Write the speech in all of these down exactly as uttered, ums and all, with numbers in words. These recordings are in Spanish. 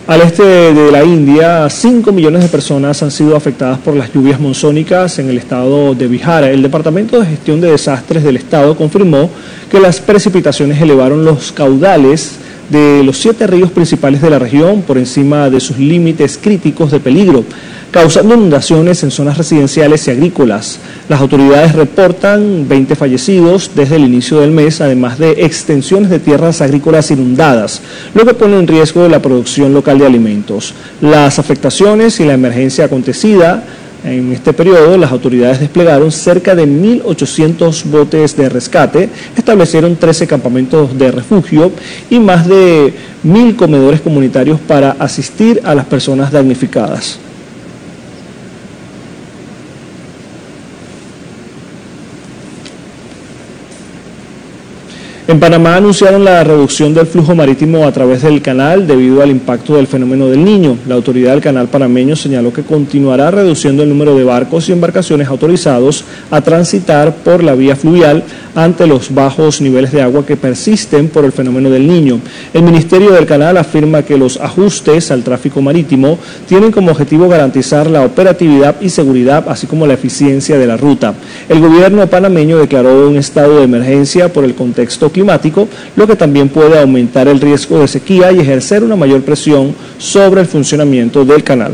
Al este de la India, cinco millones de personas han sido afectadas por las lluvias monzónicas en el estado de Bihar. El Departamento de Gestión de Desastres del estado confirmó que las precipitaciones elevaron los caudales de los siete ríos principales de la región por encima de sus límites críticos de peligro, causando inundaciones en zonas residenciales y agrícolas. Las autoridades reportan veinte fallecidos desde el inicio del mes, además de extensiones de tierras agrícolas inundadas, lo que pone en riesgo la producción local de alimentos. Las afectaciones y la emergencia acontecida en este periodo, las autoridades desplegaron cerca de mil ochocientos botes de rescate, establecieron trece campamentos de refugio y más de mil comedores comunitarios para asistir a las personas damnificadas. En Panamá anunciaron la reducción del flujo marítimo a través del canal debido al impacto del fenómeno del Niño. La autoridad del canal panameño señaló que continuará reduciendo el número de barcos y embarcaciones autorizados a transitar por la vía fluvial ante los bajos niveles de agua que persisten por el fenómeno del Niño. El Ministerio del Canal afirma que los ajustes al tráfico marítimo tienen como objetivo garantizar la operatividad y seguridad, así como la eficiencia de la ruta. El gobierno panameño declaró un estado de emergencia por el contexto climático, lo que también puede aumentar el riesgo de sequía y ejercer una mayor presión sobre el funcionamiento del canal.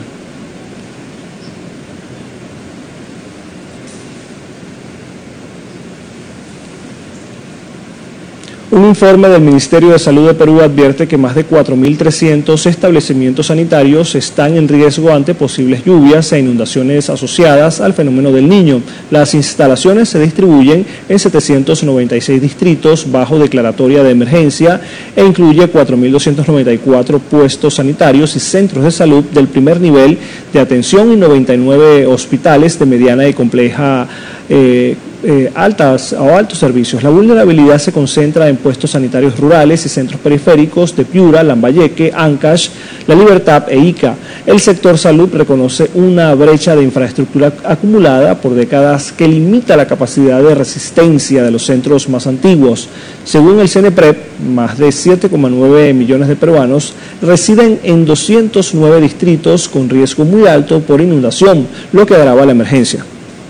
Un informe del Ministerio de Salud de Perú advierte que más de cuatro mil trescientos establecimientos sanitarios están en riesgo ante posibles lluvias e inundaciones asociadas al fenómeno del Niño. Las instalaciones se distribuyen en setecientos noventa y seis distritos bajo declaratoria de emergencia e incluye cuatro mil doscientos noventa y cuatro puestos sanitarios y centros de salud del primer nivel de atención y noventa y nueve hospitales de mediana y compleja eh, Eh, altas o altos servicios. La vulnerabilidad se concentra en puestos sanitarios rurales y centros periféricos de Piura, Lambayeque, Ancash, La Libertad e Ica. El sector salud reconoce una brecha de infraestructura acumulada por décadas que limita la capacidad de resistencia de los centros más antiguos. Según el CENEPRED, más de siete coma nueve millones de peruanos residen en doscientos nueve distritos con riesgo muy alto por inundación, lo que agrava la emergencia.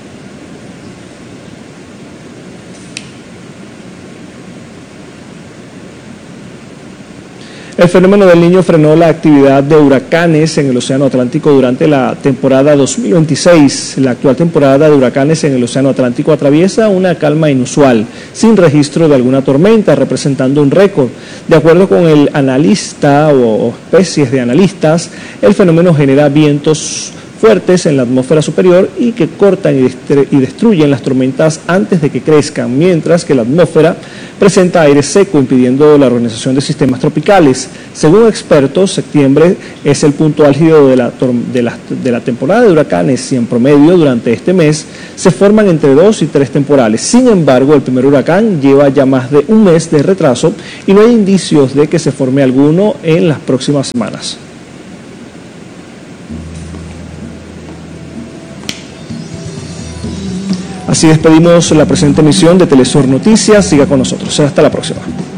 El fenómeno del Niño frenó la actividad de huracanes en el Océano Atlántico durante la temporada dos mil veintiséis. La actual temporada de huracanes en el Océano Atlántico atraviesa una calma inusual, sin registro de alguna tormenta, representando un récord. De acuerdo con el analista o especies de analistas, el fenómeno genera vientos fuertes en la atmósfera superior y que cortan y destruyen las tormentas antes de que crezcan, mientras que la atmósfera presenta aire seco, impidiendo la organización de sistemas tropicales. Según expertos, septiembre es el punto álgido de la, de, la, de la temporada de huracanes y en promedio durante este mes se forman entre dos y tres temporales. Sin embargo, el primer huracán lleva ya más de un mes de retraso y no hay indicios de que se forme alguno en las próximas semanas. Así despedimos la presente emisión de Telesur Noticias. Siga con nosotros. Hasta la próxima.